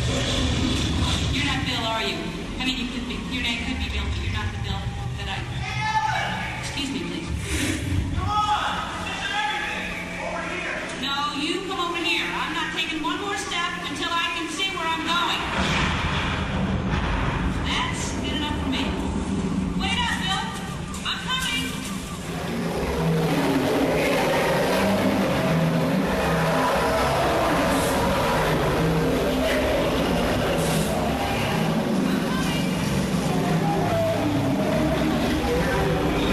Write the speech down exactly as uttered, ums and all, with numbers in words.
You're not Bill, are you? I mean, you could be. Your name could be Bill, but you're not the Bill that I... Excuse me.